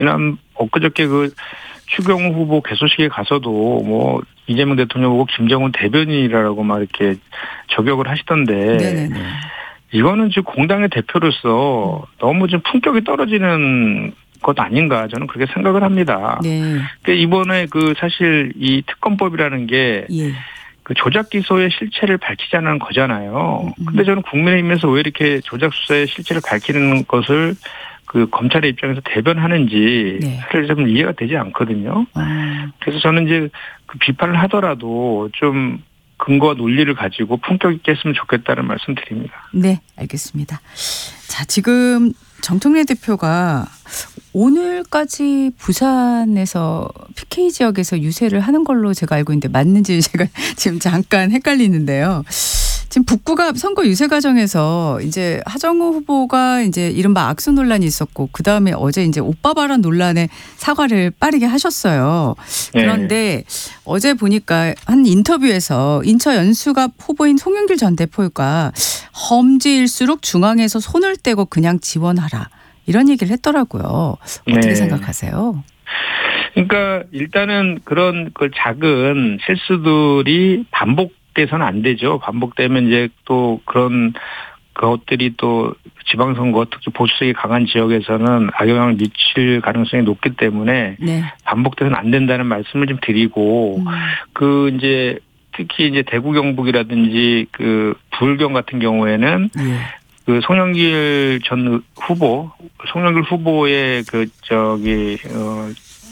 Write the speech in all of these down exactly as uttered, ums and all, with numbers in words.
지난 엊그저께 그 추경호 후보 개소식에 가서도 뭐 이재명 대통령 보고 김정은 대변인이라고 막 이렇게 저격을 하시던데 네네네. 이거는 지금 공당의 대표로서 너무 좀 품격이 떨어지는 것 아닌가 저는 그렇게 생각을 합니다. 네. 그러니까 이번에 그 사실 이 특검법이라는 게 예. 그 조작 기소의 실체를 밝히자는 거잖아요. 근데 저는 국민의힘에서 왜 이렇게 조작 수사의 실체를 밝히는 것을 그 검찰의 입장에서 대변하는지 네. 사실 좀 이해가 되지 않거든요. 음. 그래서 저는 이제 그 비판을 하더라도 좀 근거와 논리를 가지고 품격 있게 했으면 좋겠다는 말씀 드립니다. 네, 알겠습니다. 자, 지금 정청래 대표가 오늘까지 부산에서 피케이 지역에서 유세를 하는 걸로 제가 알고 있는데 맞는지 제가 지금 잠깐 헷갈리는데요. 지금 북구가 선거 유세 과정에서 이제 하정우 후보가 이제 이른바 악수 논란이 있었고 그 다음에 어제 이제 오빠 발언 논란에 사과를 빠르게 하셨어요. 그런데 네. 어제 보니까 한 인터뷰에서 인처 연수갑 후보인 송영길 전 대표가 험지일수록 중앙에서 손을 떼고 그냥 지원하라 이런 얘기를 했더라고요. 어떻게 네. 생각하세요? 그러니까 일단은 그런 그 작은 실수들이 반복 돼서는 안 되죠. 반복되면 이제 또 그런 것들이 또 지방선거 특히 보수색이 강한 지역에서는 악영향을 미칠 가능성이 높기 때문에 네. 반복돼서는 안 된다는 말씀을 좀 드리고 음. 그 이제 특히 이제 대구 경북이라든지 그 부울경 같은 경우에는 네. 그 송영길 전 후보, 송영길 후보의 그 저기 어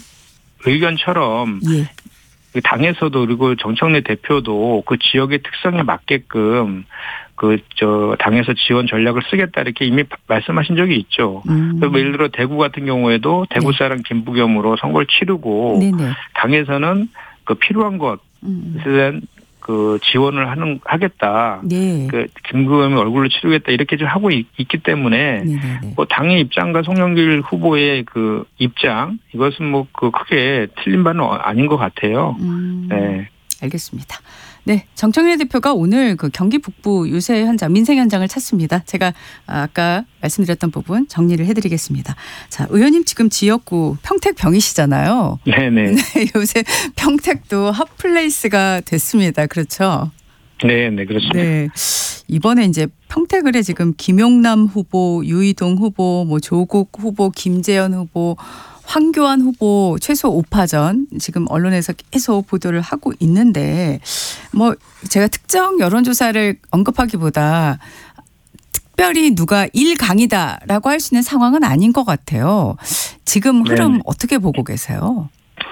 의견처럼. 예. 당에서도 그리고 정청래 대표도 그 지역의 특성에 맞게끔 그 저 당에서 지원 전략을 쓰겠다 이렇게 이미 말씀하신 적이 있죠. 음. 뭐 예를 들어 대구 같은 경우에도 대구 사람 네. 김부겸으로 선거를 치르고 네네. 당에서는 그 필요한 것에 대한 그 지원을 하는 하겠다. 네. 그 김부겸이 얼굴로 치르겠다 이렇게 좀 하고 있, 있기 때문에 뭐 당의 입장과 송영길 후보의 그 입장 이것은 뭐 그 크게 틀린 바는 아닌 것 같아요. 음, 네, 알겠습니다. 네, 정청래 대표가 오늘 그 경기 북부 유세 현장, 민생 현장을 찾습니다. 제가 아까 말씀드렸던 부분 정리를 해드리겠습니다. 자, 의원님 지금 지역구 평택병이시잖아요. 네네. 네, 요새 평택도 핫플레이스가 됐습니다. 그렇죠? 네네, 그렇습니다. 네, 이번에 이제 평택을에 지금 김용남 후보, 유이동 후보, 뭐 조국 후보, 김재현 후보, 황교안 후보 최소 오 파전 지금 언론에서 계속 보도를 하고 있는데 뭐 제가 특정 여론조사를 언급하기보다 특별히 누가 일 강이다라고 할 수 있는 상황은 아닌 것 같아요. 지금 흐름 네. 어떻게 보고 계세요?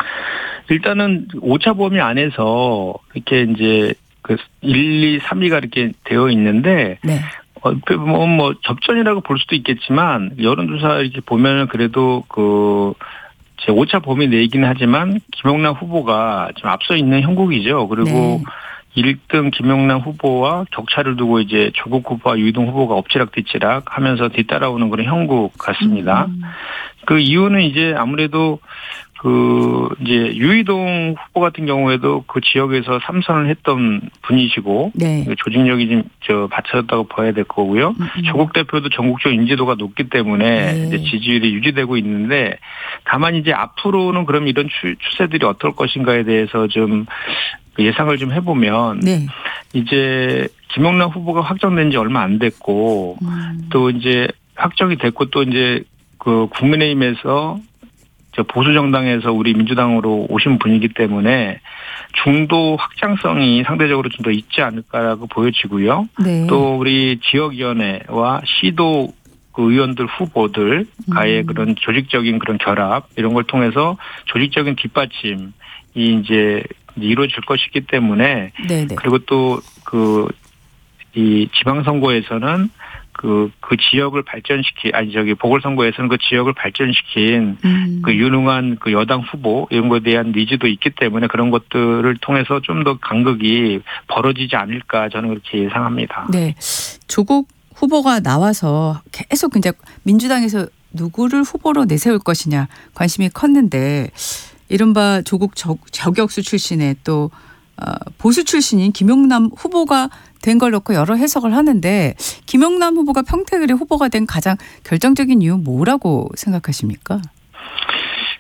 일단은 오차 범위 안에서 이렇게 이제 그 일, 이, 삼 위가 이렇게 되어 있는데 네. 어, 뭐, 뭐, 접전이라고 볼 수도 있겠지만, 여론조사 이렇게 보면은 그래도 그, 제 오차 범위 내이긴 하지만, 김용남 후보가 좀 앞서 있는 형국이죠. 그리고 네. 일 등 김용남 후보와 격차를 두고 이제 조국 후보와 유이동 후보가 엎치락뒤치락 하면서 뒤따라오는 그런 형국 같습니다. 음. 그 이유는 이제 아무래도 그 이제 유이동 후보 같은 경우에도 그 지역에서 삼선을 했던 분이시고 네. 조직력이 좀 저 받쳐졌다고 봐야 될 거고요. 음. 조국 대표도 전국적 인지도가 높기 때문에 네. 이제 지지율이 유지되고 있는데 다만 이제 앞으로는 그럼 이런 추, 추세들이 어떨 것인가에 대해서 좀 예상을 좀 해보면 네. 이제 김용남 후보가 확정된 지 얼마 안 됐고 음. 또 이제 확정이 됐고 또 이제 그 국민의힘에서 보수 정당에서 우리 민주당으로 오신 분이기 때문에 중도 확장성이 상대적으로 좀 더 있지 않을까라고 보여지고요. 네. 또 우리 지역위원회와 시도 그 의원들 후보들과의 음. 그런 조직적인 그런 결합 이런 걸 통해서 조직적인 뒷받침이 이제 이루어질 것이기 때문에 네네. 그리고 또 그 이 지방선거에서는 그, 그 지역을 발전시키, 아니, 저기, 보궐선거에서는 그 지역을 발전시킨 음. 그 유능한 그 여당 후보, 이런 것에 대한 니즈도 있기 때문에 그런 것들을 통해서 좀 더 간극이 벌어지지 않을까 저는 그렇게 예상합니다. 네. 조국 후보가 나와서 계속 이제 민주당에서 누구를 후보로 내세울 것이냐 관심이 컸는데 이른바 조국 저격수 출신의 또 보수 출신인 김용남 후보가 된 걸 놓고 여러 해석을 하는데 김용남 후보가 평택을의 후보가 된 가장 결정적인 이유 뭐라고 생각하십니까?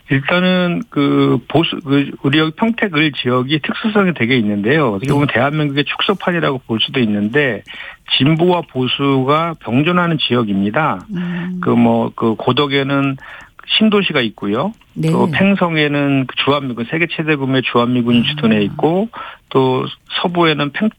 일단은 그 보수 그 우리 여기 평택을 지역이 특수성이 되게 있는데요. 어떻게 보면 대한민국의 축소판이라고 볼 수도 있는데 진보와 보수가 병존하는 지역입니다. 음. 그 뭐 그 고덕에는 신도시가 있고요. 네. 또 팽성에는 주한미군 세계 최대 규모의 주한미군이 주둔해 있고 또 서부에는 팽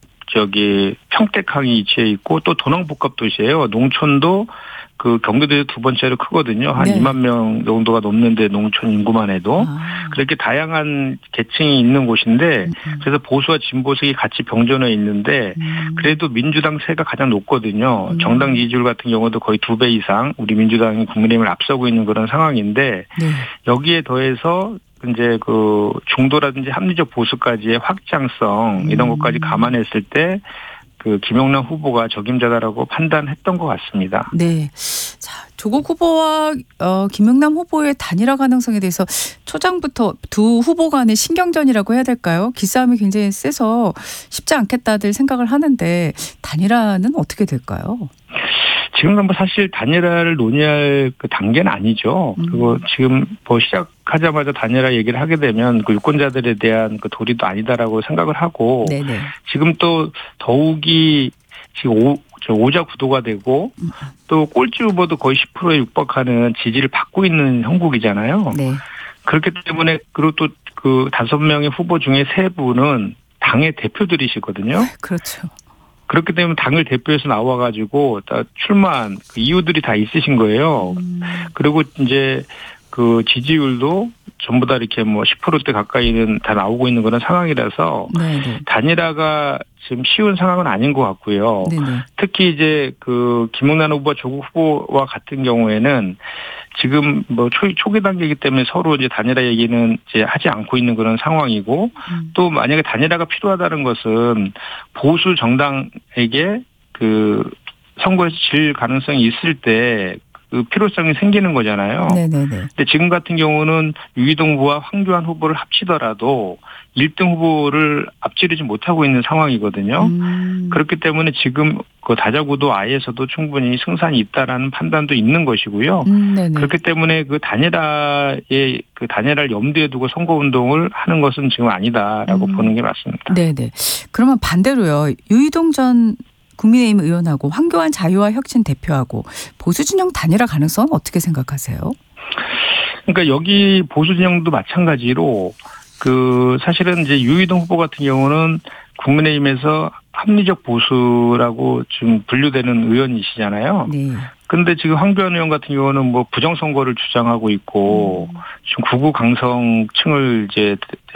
저기 평택항이 위치해 있고 또 도농복합 도시예요. 농촌도 그 경기도에서 두 번째로 크거든요. 한 네. 이만 명 정도가 넘는데 농촌 인구만 해도 아. 그렇게 다양한 계층이 있는 곳인데 음. 그래서 보수와 진보색이 같이 병존해 있는데 음. 그래도 민주당 세가 가장 높거든요. 음. 정당 지지율 같은 경우도 거의 두 배 이상 우리 민주당이 국민의힘을 앞서고 있는 그런 상황인데 네. 여기에 더해서 이제 그 중도라든지 합리적 보수까지의 확장성 음. 이런 것까지 감안했을 때 그 김영남 후보가 적임자다라고 판단했던 것 같습니다. 네. 자, 조국 후보와 어, 김영남 후보의 단일화 가능성에 대해서 초장부터 두 후보 간의 신경전이라고 해야 될까요? 기싸움이 굉장히 세서 쉽지 않겠다들 생각을 하는데 단일화는 어떻게 될까요? 지금 뭐 사실 단일화를 논의할 그 단계는 아니죠. 음. 그리고 지금 뭐 시작하자마자 단일화 얘기를 하게 되면 그 유권자들에 대한 그 도리도 아니다라고 생각을 하고 네네. 지금 또 더욱이 지금 오, 저 오자 구도가 되고 음. 또 꼴찌 후보도 거의 십 퍼센트에 육박하는 지지를 받고 있는 형국이잖아요. 네. 그렇기 때문에 그리고 또 그 다섯 명의 후보 중에 세 분은 당의 대표들이시거든요. 그렇죠. 그렇기 때문에 당을 대표해서 나와가지고 다 출마한 그 이유들이 다 있으신 거예요. 음. 그리고 이제 그 지지율도 전부 다 이렇게 뭐 십 퍼센트대 가까이는 다 나오고 있는 그런 상황이라서 네네. 단일화가 지금 쉬운 상황은 아닌 것 같고요. 네네. 특히 이제 그 김영남 후보와 조국 후보와 같은 경우에는 지금 뭐 초, 초기 단계이기 때문에 서로 이제 단일화 얘기는 이제 하지 않고 있는 그런 상황이고 음. 또 만약에 단일화가 필요하다는 것은 보수 정당에게 그 선거에서 질 가능성이 있을 때 그 필요성이 생기는 거잖아요. 네네네. 근데 지금 같은 경우는 유이동 후보와 황교안 후보를 합치더라도 일 등 후보를 앞지르지 못하고 있는 상황이거든요. 음. 그렇기 때문에 지금 그 다자구도 아에서도 충분히 승산이 있다라는 판단도 있는 것이고요. 음, 그렇기 때문에 그 단일화의 그 단일화를 염두에 두고 선거 운동을 하는 것은 지금 아니다라고 음. 보는 게 맞습니다. 네네. 그러면 반대로요. 유이동 전 국민의힘 의원하고 황교안 자유와 혁신 대표하고 보수 진영 단일화 가능성은 어떻게 생각하세요? 그러니까 여기 보수 진영도 마찬가지로 그 사실은 이제 유이동 후보 같은 경우는 국민의힘에서 합리적 보수라고 좀 분류되는 의원이시잖아요. 네. 근데 지금 황교안 의원 같은 경우는 뭐 부정선거를 주장하고 있고 음. 지금 구구 강성층을 이제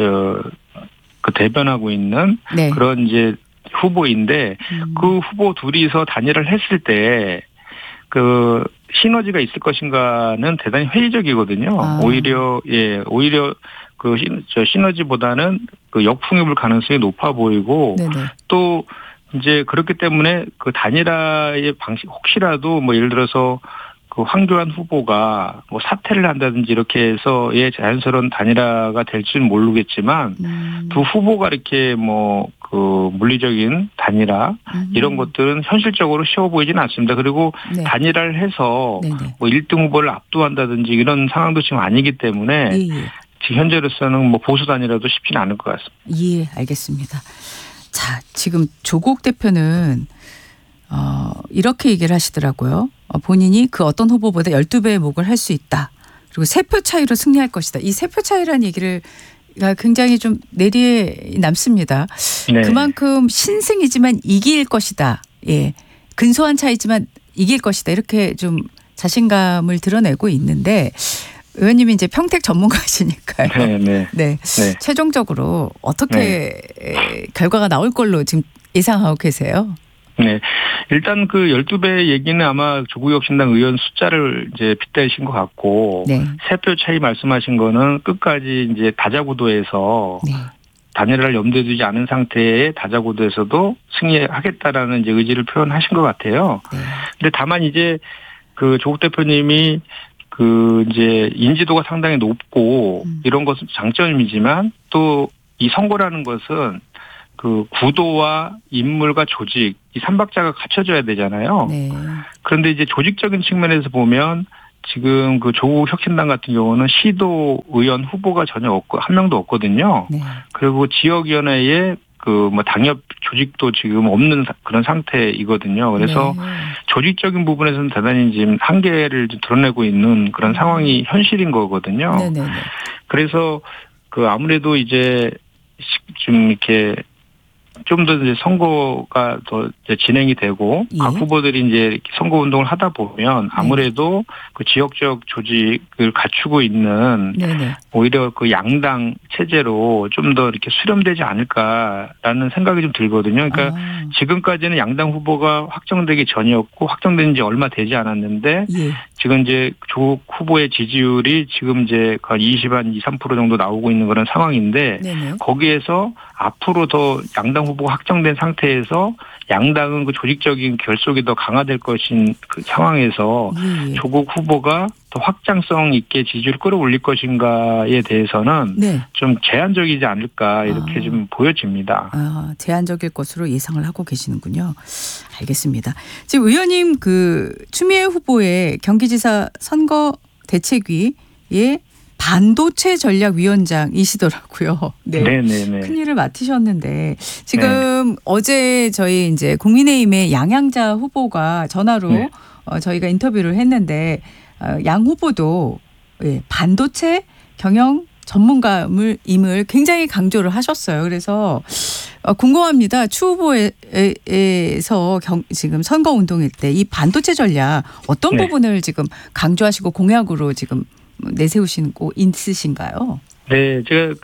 그 대변하고 있는 네. 그런 이제 후보인데 음. 그 후보 둘이서 단일화를 했을 때 그 시너지가 있을 것인가는 대단히 회의적이거든요. 아. 오히려 예 오히려 그 저 시너지보다는 그 역풍이 불 가능성이 높아 보이고 네네. 또 이제 그렇기 때문에 그 단일화의 방식 혹시라도 뭐 예를 들어서 그 황교안 후보가 뭐 사퇴를 한다든지 이렇게 해서의 자연스러운 단일화가 될지는 모르겠지만 음. 두 후보가 이렇게 뭐 그 물리적인 단일화 음. 이런 것들은 현실적으로 쉬워 보이지는 않습니다. 그리고 네. 단일화를 해서 네네. 뭐 일 등 후보를 압도한다든지 이런 상황도 지금 아니기 때문에 예, 예. 지금 현재로서는 뭐 보수 단일화도 쉽지는 않을 것 같습니다. 예, 알겠습니다. 자, 지금 조국 대표는 어, 이렇게 얘기를 하시더라고요. 어, 본인이 그 어떤 후보보다 열두 배의 목을 할 수 있다. 그리고 세 표 차이로 승리할 것이다. 이 세 표 차이라는 얘기를 굉장히 좀 내리에 남습니다. 네. 그만큼 신승이지만 이길 것이다. 예, 근소한 차이지만 이길 것이다. 이렇게 좀 자신감을 드러내고 있는데 의원님이 이제 평택 전문가시니까요. 네, 네. 네. 네. 최종적으로 어떻게 네. 결과가 나올 걸로 지금 예상하고 계세요? 네. 일단 그 열두 배 얘기는 아마 조국혁신당 의원 숫자를 이제 빗대신 것 같고, 네. 세 표 차이 말씀하신 거는 끝까지 이제 다자구도에서 네. 단일화를 염두에 두지 않은 상태의 다자구도에서도 승리하겠다라는 이제 의지를 표현하신 것 같아요. 네. 근데 다만 이제 그 조국 대표님이 그 이제 인지도가 상당히 높고 음. 이런 것은 장점이지만 또 이 선거라는 것은 그 구도와 인물과 조직 이 삼박자가 갖춰져야 되잖아요. 네. 그런데 이제 조직적인 측면에서 보면 지금 그 조국 혁신당 같은 경우는 시도 의원 후보가 전혀 없고 한 명도 없거든요. 네. 그리고 지역위원회에 그 뭐 당협 조직도 지금 없는 그런 상태이거든요. 그래서 네. 조직적인 부분에서는 대단히 지금 한계를 드러내고 있는 그런 상황이 현실인 거거든요. 네네네. 그래서 그 아무래도 이제 좀 이렇게 좀 더 이제 선거가 더 이제 진행이 되고 예. 각 후보들이 이제 선거 운동을 하다 보면 아무래도 네. 그 지역적 조직을 갖추고 있는 네네. 오히려 그 양당 체제로 좀 더 이렇게 수렴되지 않을까라는 생각이 좀 들거든요. 그러니까 아. 지금까지는 양당 후보가 확정되기 전이었고 확정된 지 얼마 되지 않았는데 예. 지금 이제 조국 후보의 지지율이 지금 이제 한 이십, 한 이, 삼 퍼센트 정도 나오고 있는 그런 상황인데 네네. 거기에서 앞으로 더 양당 후보가 확정된 상태에서 양당은 그 조직적인 결속이 더 강화될 것인 그 상황에서 예. 조국 후보가 더 확장성 있게 지지율을 끌어올릴 것인가에 대해서는 네. 좀 제한적이지 않을까 이렇게 아. 좀 보여집니다. 아, 제한적일 것으로 예상을 하고 계시는군요. 알겠습니다. 지금 의원님 그 추미애 후보의 경기지사 선거 대책위에 반도체 전략위원장이시더라고요. 네. 네네네. 큰일을 맡으셨는데 지금 네. 어제 저희 이제 국민의힘의 양양자 후보가 전화로 네. 어, 저희가 인터뷰를 했는데 어, 양 후보도 예, 반도체 경영 전문가임을 굉장히 강조를 하셨어요. 그래서 어, 궁금합니다. 추 후보에서 경, 지금 선거 운동일 때 이 반도체 전략 어떤 네. 부분을 지금 강조하시고 공약으로 지금 내세우시고 있으신가요? 네, 제가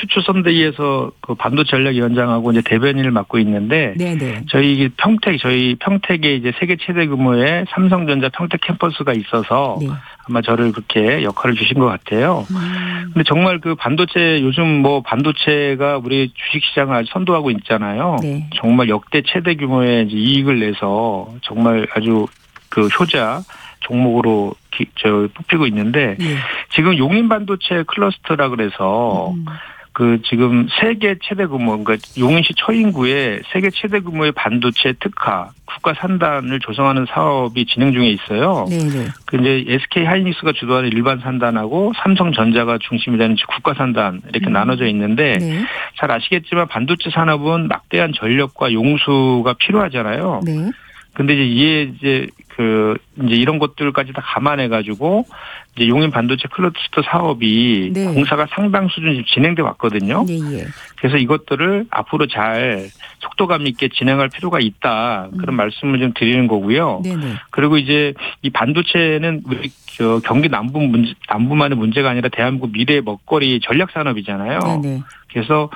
추추선대위에서 그 반도체 전략위원장하고 이제 대변인을 맡고 있는데, 네네. 저희 평택, 저희 평택에 이제 세계 최대 규모의 삼성전자 평택 캠퍼스가 있어서 네. 아마 저를 그렇게 역할을 주신 것 같아요. 음. 근데 정말 그 반도체 요즘 뭐 반도체가 우리 주식시장을 아주 선도하고 있잖아요. 네. 정말 역대 최대 규모의 이제 이익을 내서 정말 아주 그 효자 종목으로 기, 저 뽑히고 있는데 예. 지금 용인 반도체 클러스터라 그래서 음. 그 지금 세계 최대 규모 그러니까 용인시 처인구에 세계 최대 규모의 반도체 특화 국가 산단을 조성하는 사업이 진행 중에 있어요. 네네. 그 이제 에스케이 하이닉스가 주도하는 일반 산단하고 삼성전자가 중심이 되는 국가 산단 이렇게 음. 나눠져 있는데 네. 잘 아시겠지만 반도체 산업은 막대한 전력과 용수가 필요하잖아요. 네. 근데 이제 이에 이제 그 이제 이런 것들까지 다 감안해 가지고 이제 용인 반도체 클러스터 사업이 네. 공사가 상당 수준 진행돼 왔거든요. 네, 예. 그래서 이것들을 앞으로 잘 속도감 있게 진행할 필요가 있다 그런 음. 말씀을 좀 드리는 거고요. 네네. 그리고 이제 이 반도체는 우리 저 경기 남부 문제, 남부만의 문제가 아니라 대한민국 미래의 먹거리 전략 산업이잖아요. 네네. 그래서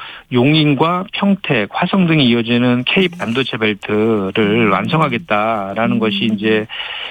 용인과 평택, 화성 등이 이어지는 K 반도체 벨트를 완성하겠다라는 음. 것이 이제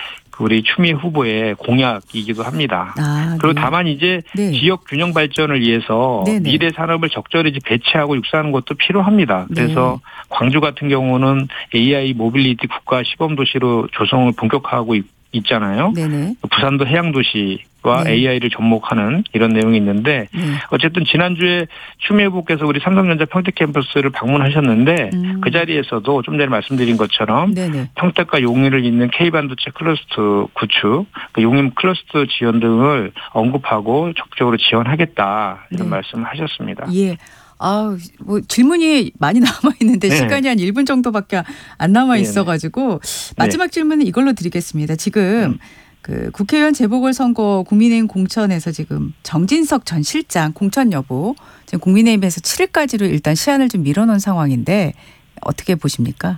우리 추미애 후보의 공약이기도 합니다. 아, 그리고 네. 다만 이제 네. 지역 균형 발전을 위해서 네네. 미래 산업을 적절히 배치하고 육성하는 것도 필요합니다. 그래서 네. 광주 같은 경우는 에이아이 모빌리티 국가 시범 도시로 조성을 본격화하고 있, 있잖아요. 네네. 부산도 해양도시와 네. 에이아이를 접목하는 이런 내용이 있는데 네. 어쨌든 지난주에 추미애 후보께서 우리 삼성전자 평택 캠퍼스를 방문하셨는데 음. 그 자리에서도 좀 전에 말씀드린 것처럼 네네. 평택과 용인을 잇는 K반도체 클러스터 구축, 용인 클러스터 지원 등을 언급하고 적극적으로 지원하겠다 이런 네. 말씀을 하셨습니다. 예. 아, 뭐 질문이 많이 남아 있는데 네. 시간이 한 일 분 정도밖에 안 남아 있어가지고 마지막 네. 질문은 이걸로 드리겠습니다. 지금 음. 그 국회의원 재보궐선거 국민의힘 공천에서 지금 정진석 전 실장 공천 여부 지금 국민의힘에서 칠 일까지로 일단 시한을 좀 밀어놓은 상황인데 어떻게 보십니까?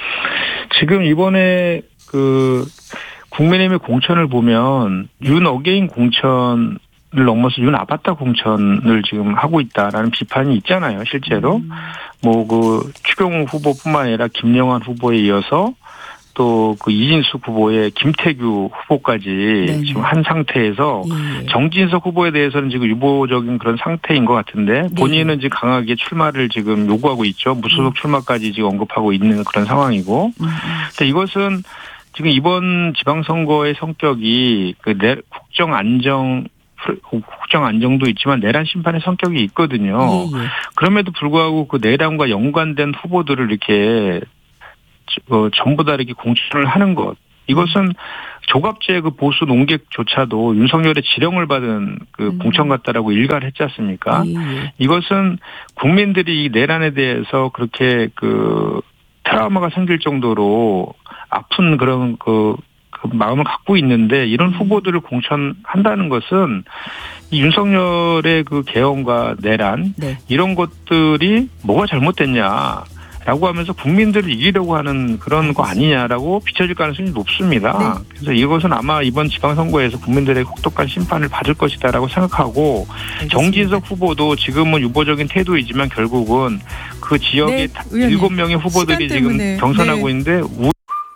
지금 이번에 그 국민의힘의 공천을 보면 윤 어게인 공천 을 넘어서 윤 아바타 공천을 지금 하고 있다라는 비판이 있잖아요, 실제로. 음. 뭐, 그, 추경호 후보뿐만 아니라 김영환 후보에 이어서 또 그 이진숙 후보의 김태규 후보까지 네네. 지금 한 상태에서 예. 정진석 후보에 대해서는 지금 유보적인 그런 상태인 것 같은데 본인은 네. 지금 강하게 출마를 지금 요구하고 있죠. 무소속 출마까지 지금 언급하고 있는 그런 상황이고. 음. 근데 이것은 지금 이번 지방선거의 성격이 그 내, 국정 안정 국정 안정도 있지만 내란 심판의 성격이 있거든요. 예, 예. 그럼에도 불구하고 그 내란과 연관된 후보들을 이렇게 어, 전부 다 이렇게 공천을 하는 것 이것은 조갑제 그 보수 농객조차도 윤석열의 지령을 받은 그 음. 공천 같다라고 일가를 했지 않습니까? 예, 예. 이것은 국민들이 이 내란에 대해서 그렇게 그 트라우마가 생길 정도로 아픈 그런 그, 그 마음을 갖고 있는데 이런 후보들을 공천한다는 것은 이 윤석열의 그 개헌과 내란 네. 이런 것들이 뭐가 잘못됐냐. 라고 하면서 국민들을 이기려고 하는 그런 거 아니냐라고 비춰질 가능성이 높습니다. 네. 그래서 이것은 아마 이번 지방선거에서 국민들의 혹독한 심판을 받을 것이다라고 생각하고 알겠습니다. 정진석 후보도 지금은 유보적인 태도이지만 결국은 그 지역의 네, 일곱 명의 후보들이 지금 경선하고 네. 있는데 우...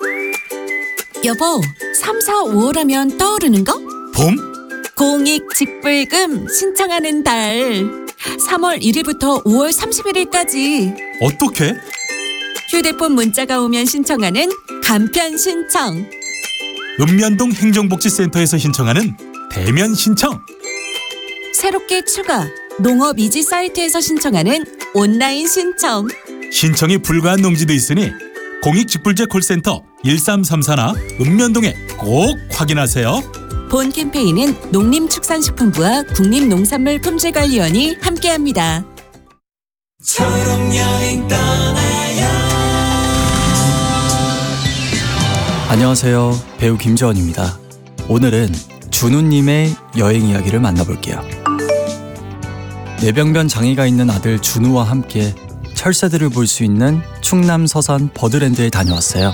여보, 삼, 사, 오월 하면 떠오르는 거? 봄? 공익직불금 신청하는 달. 삼월 일일부터 오월 삼십일일까지. 어떻게? 휴대폰 문자가 오면 신청하는 간편 신청. 읍면동 행정복지센터에서 신청하는 대면 신청. 새롭게 추가 농업 이지 사이트에서 신청하는 온라인 신청. 신청이 불가한 농지도 있으니 공익직불제 콜센터 일삼삼사나 읍면동에 꼭 확인하세요. 본 캠페인은 농림축산식품부와 국립농산물품질관리원이 함께합니다. 초록여행 떠나요. 안녕하세요. 배우 김재원입니다. 오늘은 준우님의 여행 이야기를 만나볼게요. 뇌병변 장애가 있는 아들 준우와 함께 철새들을 볼 수 있는 충남 서산 버드랜드에 다녀왔어요.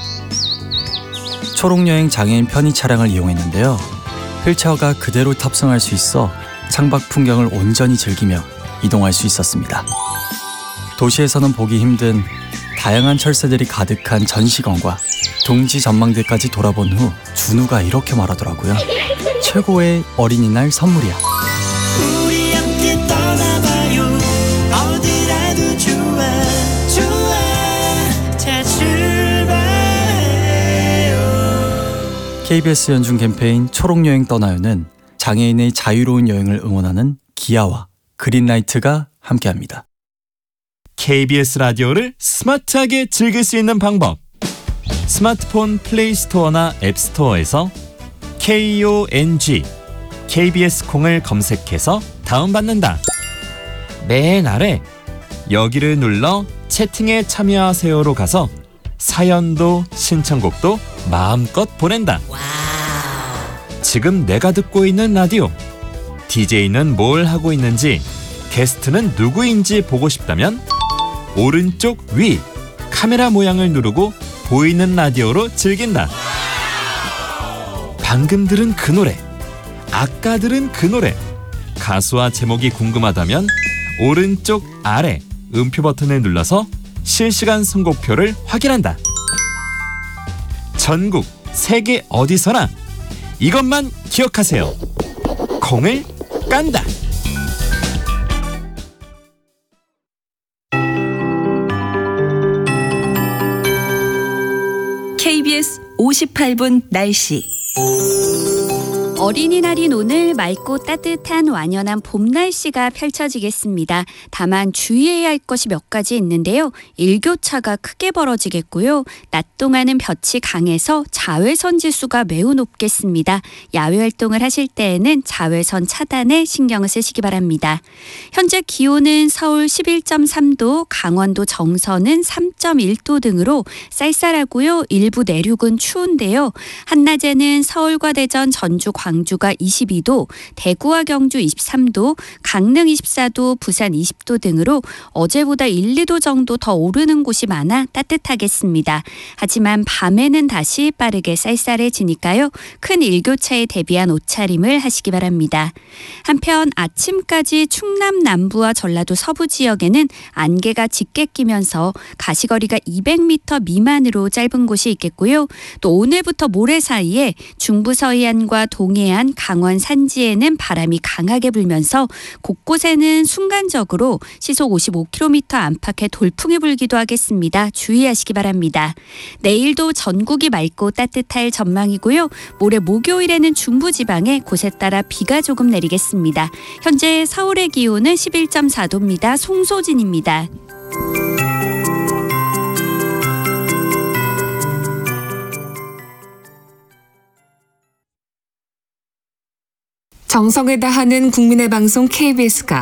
초록여행 장애인 편의 차량을 이용했는데요. 휠체어가 그대로 탑승할 수 있어 창밖 풍경을 온전히 즐기며 이동할 수 있었습니다. 도시에서는 보기 힘든 다양한 철새들이 가득한 전시관과 둥지 전망대까지 돌아본 후 준우가 이렇게 말하더라고요. 최고의 어린이날 선물이야. 우리 함께 떠나봐요. 어디라도 좋아 좋아. 자 출발해요. 케이비에스 연중 캠페인 초록여행 떠나요는 장애인의 자유로운 여행을 응원하는 기아와 그린라이트가 함께합니다. 케이비에스 라디오를 스마트하게 즐길 수 있는 방법. 스마트폰 플레이 스토어나 앱 스토어에서 콩, 케이비에스 콩을 검색해서 다운받는다. 맨 아래 여기를 눌러 채팅에 참여하세요로 가서 사연도 신청곡도 마음껏 보낸다. 지금 내가 듣고 있는 라디오, 디제이는 뭘 하고 있는지, 게스트는 누구인지 보고 싶다면 오른쪽 위 카메라 모양을 누르고 보이는 라디오로 즐긴다. 방금 들은 그 노래, 아까 들은 그 노래, 가수와 제목이 궁금하다면 오른쪽 아래 음표 버튼을 눌러서 실시간 선곡표를 확인한다. 전국 세계 어디서나 이것만 기억하세요. 콩을 깐다. 케이비에스 오십팔 분 날씨. 어린이날인 오늘 맑고 따뜻한 완연한 봄 날씨가 펼쳐지겠습니다. 다만 주의해야 할 것이 몇 가지 있는데요. 일교차가 크게 벌어지겠고요. 낮 동안은 볕이 강해서 자외선 지수가 매우 높겠습니다. 야외 활동을 하실 때에는 자외선 차단에 신경을 쓰시기 바랍니다. 현재 기온은 서울 십일 점 삼 도, 강원도 정선은 삼 점 일 도 등으로 쌀쌀하고요. 일부 내륙은 추운데요. 한낮에는 서울과 대전, 전주, 광주가 이십이 도, 대구와 경주 이십삼 도, 강릉 이십사 도, 부산 이십 도 등으로 어제보다 일, 이 도 정도 더 오르는 곳이 많아 따뜻하겠습니다. 하지만 밤에는 다시 빠르게 쌀쌀해지니까요. 큰 일교차에 대비한 옷차림을 하시기 바랍니다. 한편 아침까지 충남 남부와 전라도 서부 지역에는 안개가 짙게 끼면서 가시거리가 이백 미터 미만으로 짧은 곳이 있겠고요. 또 오늘부터 모레 사이에 중부 서해안과 동해안, 강원 산지에는 바람이 강하게 불면서 곳곳에는 순간적으로 시속 오십오 킬로미터 안팎의 돌풍이 불기도 하겠습니다. 주의하시기 바랍니다. 내일도 전국이 맑고 따뜻할 전망이고요. 모레 목요일에는 중부지방에 곳에 따라 비가 조금 내리겠습니다. 현재 서울의 기온은 십일 점 사 도입니다. 송소진입니다. 정성을 다하는 국민의 방송 케이비에스가